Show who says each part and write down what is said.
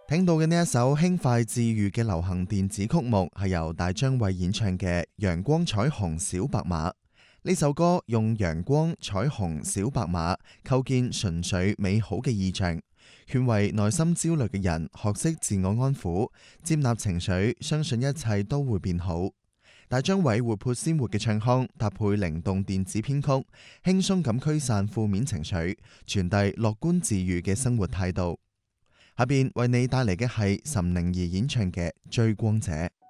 Speaker 1: 聽到嘅呢一首輕快治愈嘅流行電子曲目，係由大張偉演唱嘅《陽光彩虹小白馬》。呢首歌用陽光、彩虹、小白馬構建純粹美好嘅意象，勸慰內心焦慮嘅人學識自我安撫，接納情緒，相信一切都會變好。大張偉活潑鮮活嘅唱腔，搭配靈動電子編曲，輕鬆咁驅散負面情緒，傳遞樂觀治愈嘅生活態度。下邊為你帶嚟嘅係岑寧兒演唱嘅《追光者》。